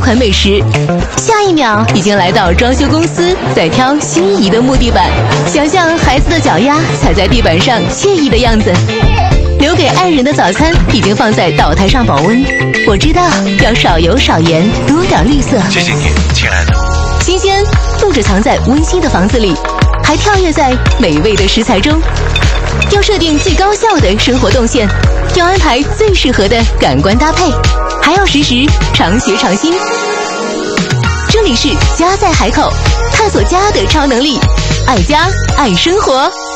款美食，下一秒已经来到装修公司，在挑心仪的木地板。想象孩子的脚丫踩在地板上惬意的样子。留给爱人的早餐已经放在岛台上保温。我知道要少油少盐，多点绿色。 谢谢你，亲爱的。 新鲜不只藏在温馨的房子里，还跳跃在美味的食材中。要设定最高效的生活动线，要安排最适合的感官搭配，还要时时常学常新。这里是家在海口，探索家的超能力，爱家爱生活。